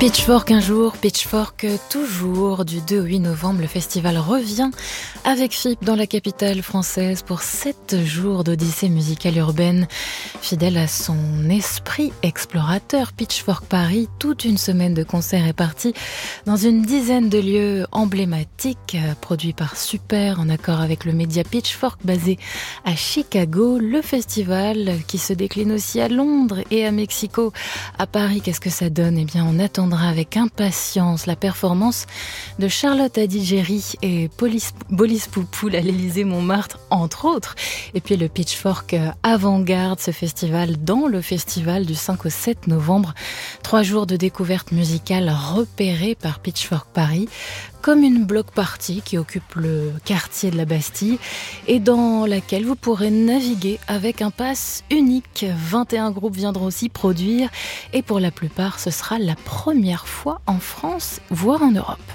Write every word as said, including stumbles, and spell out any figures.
Pitchfork un jour, Pitchfork toujours. Du deux au huit novembre, le festival revient avec F I P dans la capitale française pour sept jours d'odyssée musicale urbaine. Fidèle à son esprit explorateur, Pitchfork Paris, toute une semaine de concerts est partie dans une dizaine de lieux emblématiques, produits par Super en accord avec le média Pitchfork basé à Chicago. Le festival qui se décline aussi à Londres et à Mexico. À Paris, qu'est-ce que ça donne ? Eh bien, on attendra avec impatience la performance de Charlotte Adigéry et Bolis Poupoul à l'Élysée Montmartre, entre autres. Et puis le Pitchfork Avant-Garde, ce festival dans le festival du cinq au sept novembre. Trois jours de découverte musicale repérés par Pitchfork Paris, comme une block party qui occupe le quartier de la Bastille et dans laquelle vous pourrez naviguer avec un pass unique. vingt et un groupes viendront aussi produire et pour la plupart, ce sera la première fois en France, voire en Europe.